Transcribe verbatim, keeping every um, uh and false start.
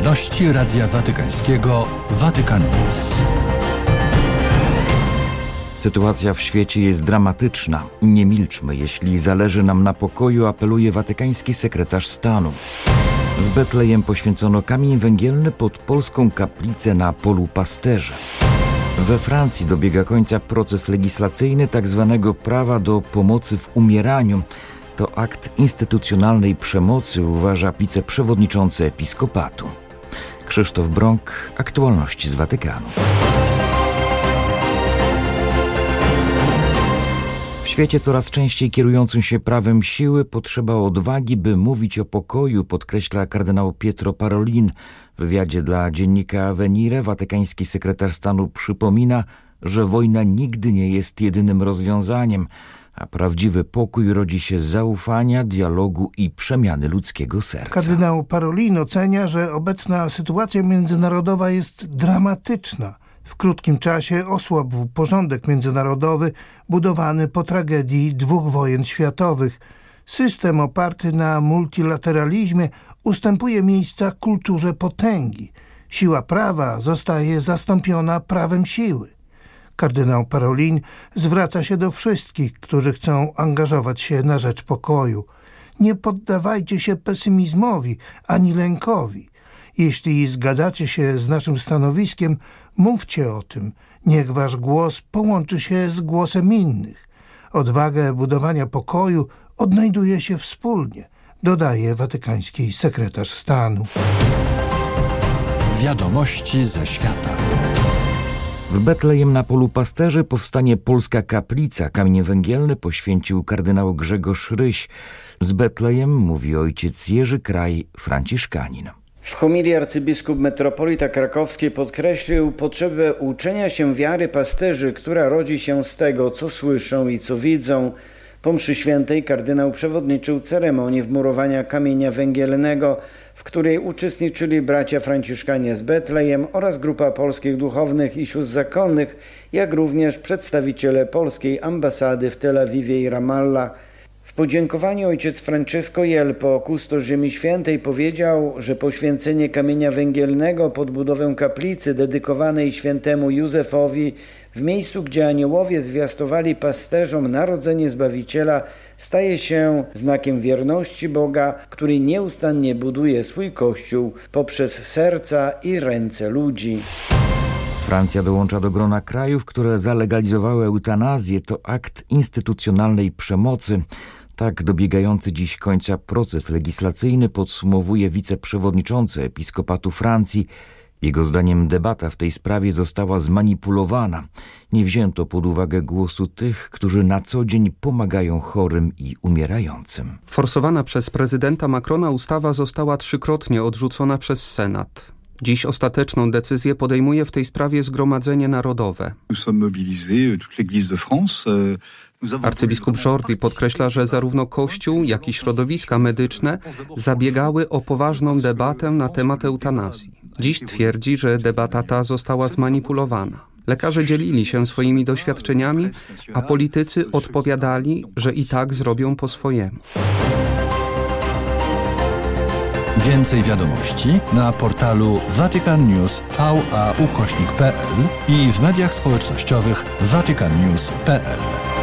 Aktualności Radia Watykańskiego Vatican News. Sytuacja w świecie jest dramatyczna. Nie milczmy, jeśli zależy nam na pokoju, apeluje watykański sekretarz stanu. W Betlejem poświęcono kamień węgielny pod polską kaplicę na polu Pasterzy. We Francji dobiega końca proces legislacyjny tzw. prawa do pomocy w umieraniu. To akt instytucjonalnej przemocy, uważa wiceprzewodniczący Episkopatu. Krzysztof Brąk, aktualności z Watykanu. W świecie coraz częściej kierującym się prawem siły potrzeba odwagi, by mówić o pokoju, podkreśla kardynał Pietro Parolin. W wywiadzie dla dziennika Avvenire watykański sekretarz stanu przypomina, że wojna nigdy nie jest jedynym rozwiązaniem, a prawdziwy pokój rodzi się z zaufania, dialogu i przemiany ludzkiego serca. Kardynał Parolin ocenia, że obecna sytuacja międzynarodowa jest dramatyczna. W krótkim czasie osłabł porządek międzynarodowy budowany po tragedii dwóch wojen światowych. System oparty na multilateralizmie ustępuje miejsca kulturze potęgi. Siła prawa zostaje zastąpiona prawem siły. Kardynał Parolin zwraca się do wszystkich, którzy chcą angażować się na rzecz pokoju. Nie poddawajcie się pesymizmowi ani lękowi. Jeśli zgadzacie się z naszym stanowiskiem, mówcie o tym. Niech wasz głos połączy się z głosem innych. Odwagę budowania pokoju odnajduje się wspólnie, dodaje watykański sekretarz stanu. Wiadomości ze świata. W Betlejem na polu Pasterzy powstanie polska kaplica. Kamień węgielny poświęcił kardynał Grzegorz Ryś. Z Betlejem mówi ojciec Jerzy Kraj, franciszkanin. W homilii arcybiskup metropolita krakowski podkreślił potrzebę uczenia się wiary pasterzy, która rodzi się z tego, co słyszą i co widzą. Po mszy świętej kardynał przewodniczył ceremonii wmurowania kamienia węgielnego, w której uczestniczyli bracia franciszkanie z Betlejem oraz grupa polskich duchownych i sióstr zakonnych, jak również przedstawiciele polskiej ambasady w Tel Awiwie i Ramallah. W podziękowaniu ojciec Francesco Jelpo, kustosz Ziemi Świętej, powiedział, że poświęcenie kamienia węgielnego pod budowę kaplicy dedykowanej świętemu Józefowi w miejscu, gdzie aniołowie zwiastowali pasterzom narodzenie Zbawiciela, staje się znakiem wierności Boga, który nieustannie buduje swój Kościół poprzez serca i ręce ludzi. Francja dołącza do grona krajów, które zalegalizowały eutanazję. To akt instytucjonalnej przemocy. Tak dobiegający dziś końca proces legislacyjny podsumowuje wiceprzewodniczący Episkopatu Francji. Jego zdaniem debata w tej sprawie została zmanipulowana. Nie wzięto pod uwagę głosu tych, którzy na co dzień pomagają chorym i umierającym. Forsowana przez prezydenta Macrona ustawa została trzykrotnie odrzucona przez Senat. Dziś ostateczną decyzję podejmuje w tej sprawie Zgromadzenie Narodowe. Arcybiskup Jordi podkreśla, że zarówno Kościół, jak i środowiska medyczne zabiegały o poważną debatę na temat eutanazji. Dziś twierdzi, że debata ta została zmanipulowana. Lekarze dzielili się swoimi doświadczeniami, a politycy odpowiadali, że i tak zrobią po swojemu. Więcej wiadomości na portalu Vatican News V A ukośnik P L i w mediach społecznościowych vatican news kropka p l.